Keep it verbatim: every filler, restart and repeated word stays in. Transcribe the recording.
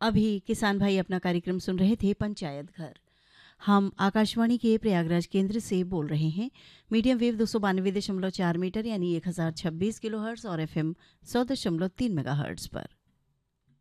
अभी किसान भाई अपना कार्यक्रम सुन रहे थे पंचायत घर। हम आकाशवाणी के प्रयागराज केंद्र से बोल रहे हैं। मीडियम वेव दो सौ बानवे दशमलव चार मीटर यानी एक हज़ार छब्बीस किलो हर्ट्स और एफ एम सौ दशमलव तीन मेगा हर्ट्स पर।